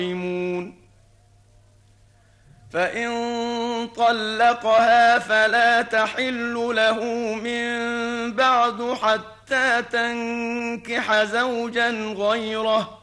فإن طلقها فلا تحل له من بعد حتى تنكح زوجا غيره